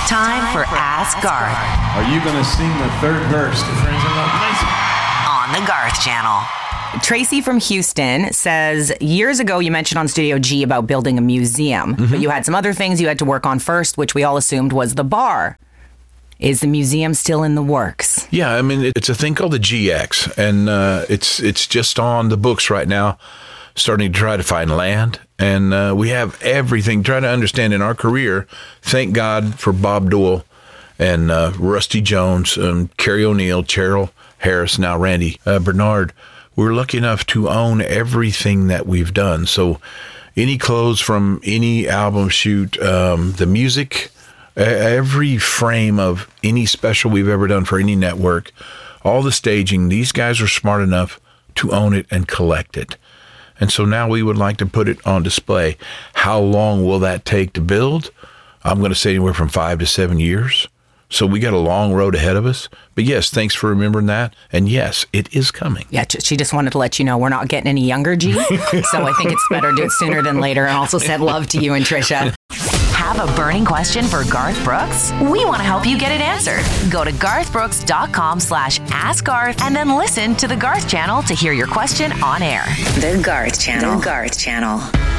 Time for Ask Garth Are you going to sing the third verse to Friends in Love Lansing? on the Garth Channel. Tracy from Houston says, years ago you mentioned on Studio G about building a museum, but you had some other things you had to work on first, which we all assumed was the bar. Is the museum still in the works? Yeah, I mean, it's a thing called the GX, and it's just on the books right now, starting to try to find land. And we have everything, trying to understand in our career. Thank God for Bob Doyle and Rusty Jones and Carrie O'Neill, Cheryl Harris, now Randy Bernard. We're lucky enough to own everything that we've done. So any clothes from any album shoot, the music, every frame of any special we've ever done for any network, all the staging, these guys are smart enough to own it and collect it. And so now we would like to put it on display. How long will that take to build? I'm going to say anywhere from 5 to 7 years. So we got a long road ahead of us. But yes, thanks for remembering that. And yes, it is coming. Yeah, she just wanted to let you know we're not getting any younger, G. So I think it's better to do it sooner than later. And also send love to you and Trisha. Have a burning question for Garth Brooks? We want to help you get it answered. Go to garthbrooks.com/askgarth and then listen to the Garth Channel to hear your question on air. The Garth Channel. The Garth Channel.